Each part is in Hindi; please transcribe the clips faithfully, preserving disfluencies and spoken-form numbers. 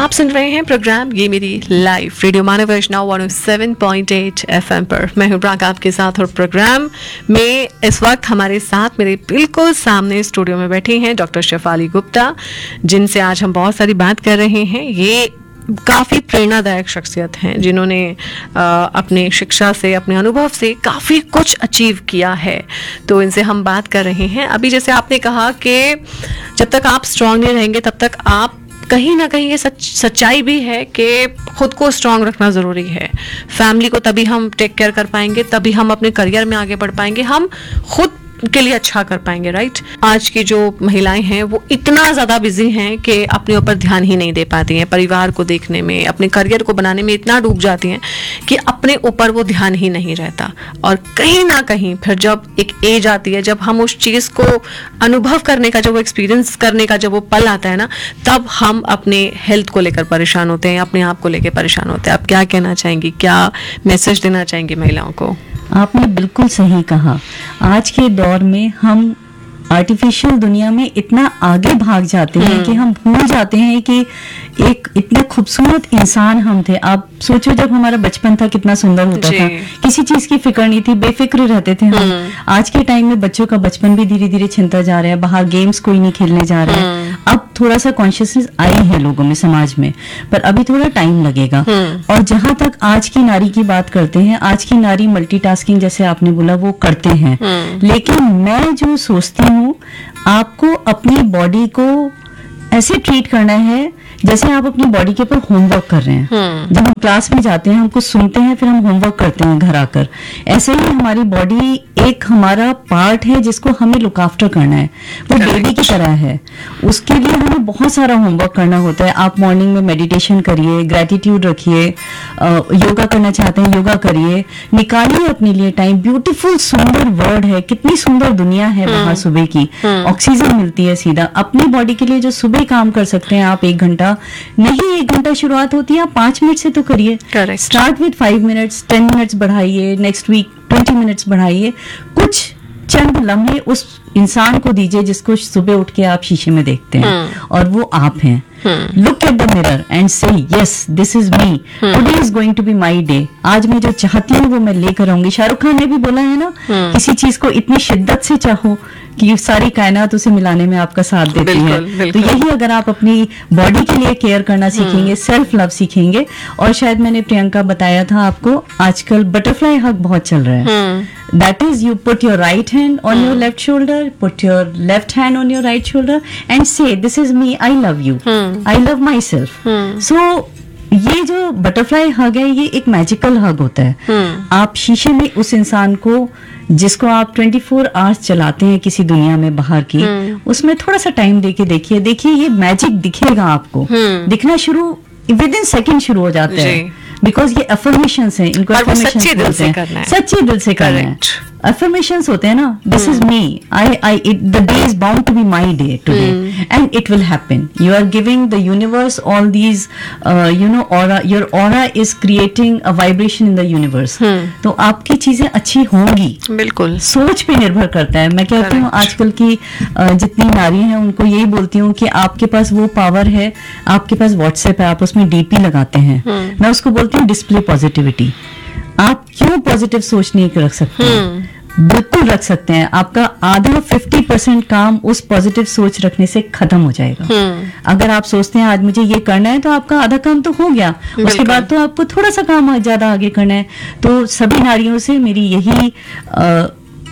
आप सुन रहे हैं प्रोग्राम ये मेरी लाइफ रेडियो मानव वैष्णव one O seven point eight FM पर। मैं हूं प्राक आपके साथ और प्रोग्राम में इस वक्त हमारे साथ मेरे बिल्कुल सामने स्टूडियो में बैठी हैं डॉक्टर शेफाली गुप्ता, जिनसे आज हम बहुत सारी बात कर रहे हैं। ये काफ़ी प्रेरणादायक शख्सियत हैं जिन्होंने आ, अपने शिक्षा से, अपने अनुभव से काफ़ी कुछ अचीव किया है। तो इनसे हम बात कर रहे हैं। अभी जैसे आपने कहा कि जब तक आप स्ट्रांग नहीं रहेंगे तब तक आप, कहीं ना कहीं ये सच सच्चाई भी है कि खुद को स्ट्रांग रखना ज़रूरी है। फैमिली को तभी हम टेक केयर कर पाएंगे, तभी हम अपने करियर में आगे बढ़ पाएंगे, हम खुद के लिए अच्छा कर पाएंगे। राइट, आज की जो महिलाएं हैं वो इतना ज़्यादा बिजी हैं कि अपने ऊपर ध्यान ही नहीं दे पाती हैं। परिवार को देखने में, अपने करियर को बनाने में इतना डूब जाती हैं कि अपने ऊपर वो ध्यान ही नहीं रहता। और कहीं ना कहीं फिर जब एक एज आती है, जब हम उस चीज़ को अनुभव करने का, जब वो एक्सपीरियंस करने का जब वो पल आता है ना, तब हम अपने हेल्थ को लेकर परेशान होते हैं, अपने आप को लेकर परेशान होते हैं। आप क्या कहना चाहेंगी, क्या मैसेज देना चाहेंगी महिलाओं को? आपने बिल्कुल सही कहा। आज के दौर में हम आर्टिफिशियल दुनिया में इतना आगे भाग जाते हैं कि हम भूल जाते हैं कि एक इतने खूबसूरत इंसान हम थे। आप सोचो, जब हमारा बचपन था कितना सुंदर होता था, किसी चीज की फिक्र नहीं थी, बेफिक्र रहते थे हम। आज के टाइम में बच्चों का बचपन भी धीरे धीरे छिनता जा रहा है, बाहर गेम्स कोई नहीं खेलने जा रहा है। अब थोड़ा सा कॉन्शियसनेस आई है लोगों में, समाज में, पर अभी थोड़ा टाइम लगेगा। और जहां तक आज की नारी की बात करते हैं, आज की नारी मल्टीटास्किंग जैसे आपने बोला वो करते हैं, लेकिन मैं जो सोचती हूँ, आपको अपनी बॉडी को ऐसे ट्रीट करना है जैसे आप अपनी बॉडी के ऊपर होमवर्क कर रहे हैं। जब हम क्लास में जाते हैं, हम कुछ सुनते हैं, फिर हम होमवर्क करते हैं घर आकर। ऐसे ही हमारी बॉडी एक हमारा पार्ट है जिसको हमें लुक आफ्टर करना है। वो बेबी की तरह है, उसके लिए हमें बहुत सारा होमवर्क करना होता है। आप मॉर्निंग में मेडिटेशन करिए, ग्रेटिट्यूड रखिए, योगा करना चाहते हैं योगा करिए, निकालिए अपने लिए टाइम। ब्यूटीफुल सुंदर वर्ल्ड है, कितनी सुंदर दुनिया है बाहर, सुबह की ऑक्सीजन मिलती है सीधा। अपनी बॉडी के लिए जो सुबह काम कर सकते हैं आप, एक घंटा नहीं, एक घंटा शुरुआत होती है, आप पांच मिनट से तो करिए। Start with five minutes, ten minutes बढ़ाइए, नेक्स्ट वीक ट्वेंटी मिनट्स बढ़ाइए। कुछ चंद लम्हे उस इंसान को दीजिए जिसको सुबह उठ के आप शीशे में देखते हैं और वो आप हैं। Look at the mirror and से yes, this is me, today is going to be my day. आज मैं जो चाहती हूँ वो मैं लेकर आऊंगी। शाहरुख खान ने भी बोला है ना, किसी चीज को इतनी शिद्दत से चाहो कि सारी कायनात उसे मिलाने में आपका साथ देती बिल्कुल, है बिल्कुल। तो यही अगर आप अपनी बॉडी के लिए केयर करना सीखेंगे, सेल्फ लव सीखेंगे। और शायद मैंने प्रियंका बताया था आपको, आजकल बटरफ्लाई हग बहुत चल रहा है। That is, you put your right hand on hmm. your left shoulder, put your left hand on your right shoulder and say, this is me, I love you, hmm. I love myself. hmm. So ये जो बटरफ्लाई हग है, ये एक मैजिकल हग होता है। hmm. आप शीशे में उस इंसान को, जिसको आप ट्वेंटी फोर आवर्स चलाते हैं किसी दुनिया में बाहर की, hmm. उसमें थोड़ा सा टाइम देके देखिए, देखिए ये मैजिक दिखेगा आपको। hmm. दिखना शुरू विद इन सेकेंड शुरू हो जाता है, बिकॉज ये अफर्मेशंस हैं, इनको सच्चे दिल से करना है, सच्चे दिल से करना है। अफर्मेशंस होते हैं ना, this is me, I I it the day is bound to be my day today and it will happen. You are giving the universe all these, you know, aura, your aura is creating a vibration in the universe. तो आपकी चीजें अच्छी होंगी। बिल्कुल, सोच पे निर्भर करता है। मैं कहती हूँ आजकल की uh, जितनी नारी हैं उनको यही बोलती हूँ कि आपके पास वो पावर है, आपके पास व्हाट्सएप है, आप उसमें डीपी लगाते हैं, मैं उसको बोलती हूँ डिस्प्ले पॉजिटिविटी। आप क्यों पॉजिटिव सोच नहीं रख सकते हैं? बिल्कुल रख सकते हैं। आपका आधा फिफ्टी परसेंट काम उस पॉजिटिव सोच रखने से खत्म हो जाएगा। अगर आप सोचते हैं आज मुझे ये करना है, तो आपका आधा काम तो हो गया, उसके बाद तो आपको थोड़ा सा काम ज्यादा आगे करना है। तो सभी नारियों से मेरी यही आ,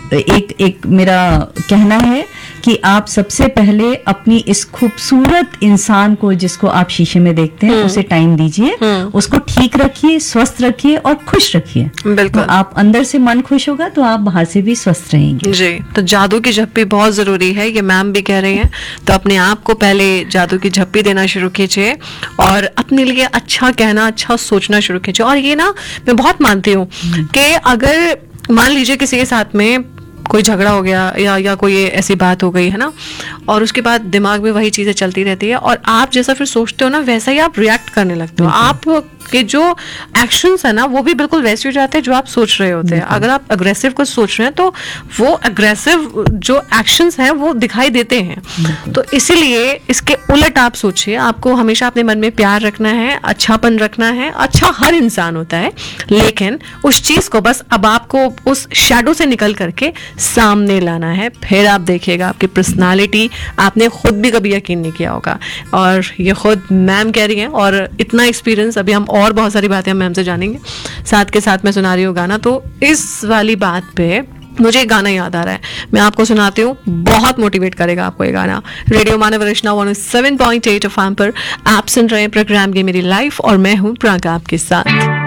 एक एक मेरा कहना है कि आप सबसे पहले अपनी इस खूबसूरत इंसान को, जिसको आप शीशे में देखते हैं, उसे टाइम दीजिए, उसको ठीक रखिए, स्वस्थ रखिए और खुश रखिए। बिल्कुल, तो आप अंदर से मन खुश होगा तो आप बाहर से भी स्वस्थ रहेंगे। जी, तो जादू की झप्पी बहुत जरूरी है, ये मैम भी कह रही हैं। तो अपने आप को पहले जादू की झप्पी देना शुरू कीजिए और अपने लिए अच्छा कहना, अच्छा सोचना शुरू कीजिए। और ये ना मैं बहुत मानती हूँ कि अगर मान लीजिए किसी के साथ में कोई झगड़ा हो गया या या कोई ऐसी बात हो गई है ना, और उसके बाद दिमाग में वही चीज़ें चलती रहती है और आप जैसा फिर सोचते हो ना वैसा ही आप रिएक्ट करने लगते हो। आप के जो एक्शंस है ना वो भी बिल्कुल वैसे हो जाते हैं जो आप सोच रहे होते हैं। अगर आप अग्रेसिव कुछ सोच रहे हैं तो वो अग्रेसिव जो एक्शंस हैं वो दिखाई देते हैं। तो इसीलिए इसके उलट आप सोचिए, आपको हमेशा अपने मन में प्यार रखना है, अच्छापन रखना है। अच्छा हर इंसान होता है, लेकिन उस चीज़ को बस अब आपको उस शैडो से निकल करके सामने लाना है। फिर आप देखिएगा आपकी पर्सनालिटी आपने खुद भी कभी यकीन नहीं किया होगा। और ये खुद मैम कह रही हैं और इतना एक्सपीरियंस, अभी हम और बहुत सारी बातें हम मैम से जानेंगे। साथ के साथ मैं सुना रही हूँ गाना, तो इस वाली बात पे मुझे एक गाना याद आ रहा है, मैं आपको सुनाती हूँ, बहुत मोटिवेट करेगा आपको ये गाना। रेडियो मानव रचना one seven point eight F M पर आप सुन रहे हैं प्रोग्राम ये मेरी लाइफ और मैं हूँ प्रागा आपके साथ।